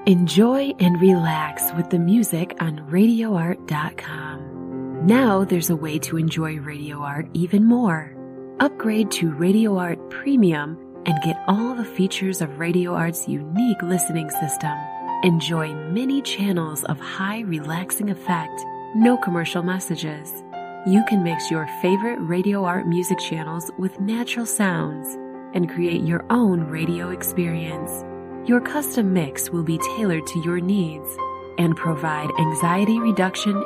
Enjoy and relax with the music on RadioArt.com. Now there's a way to enjoy Radio Art even more. Upgrade to Radio Art Premium and get all the features of Radio Art's unique listening system. Enjoy many channels of high relaxing effect, no commercial messages. You can mix your favorite Radio Art music channels with natural sounds and create your own radio experience. Your custom mix will be tailored to your needs and provide anxiety reduction